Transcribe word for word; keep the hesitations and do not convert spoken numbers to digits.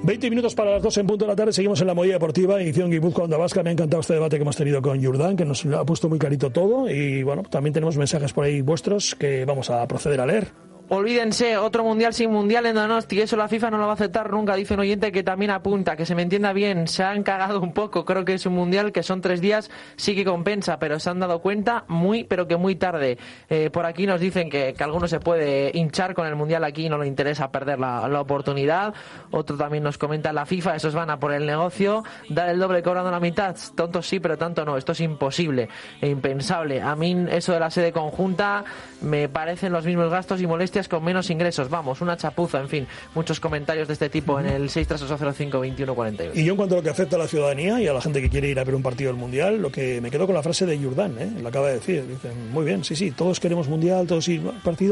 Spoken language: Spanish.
veinte minutos para las dos en punto de la tarde. Seguimos en la Movida Deportiva, edición Guipúzcoa Onda Vasca. Me ha encantado este debate que hemos tenido con Jurdán, que nos ha puesto muy clarito todo. Y bueno, también tenemos mensajes por ahí vuestros que vamos a proceder a leer. Olvídense, otro mundial sin mundial en Donosti, eso la FIFA no lo va a aceptar nunca, dice un oyente que también apunta, que se me entienda bien, se han cagado un poco, creo que es un mundial que son tres días, sí que compensa, pero se han dado cuenta muy, pero que muy tarde. Eh, por aquí nos dicen que, que alguno se puede hinchar con el mundial aquí, no le interesa perder la, la oportunidad. Otro también nos comenta la FIFA, esos van a por el negocio, dar el doble cobrando la mitad, tontos sí, pero tanto no, esto es imposible e impensable. A mí eso de la sede conjunta me parecen los mismos gastos y molestias con menos ingresos, vamos, una chapuza, en fin, muchos comentarios de este tipo en el seis tres ocho cero cinco veintiuno cuarenta y uno. Y yo en cuanto a lo que afecta a la ciudadanía y a la gente que quiere ir a ver un partido del Mundial, lo que me quedo con la frase de Jurdán, ¿eh? Lo acaba de decir, dicen, muy bien, sí, sí, todos queremos Mundial, todos ir partido.